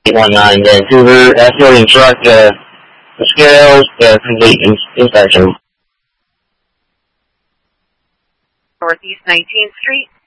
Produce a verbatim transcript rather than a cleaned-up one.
one nine Vancouver, escorting truck, uh, the scales, uh, complete inspection. Northeast nineteenth Street.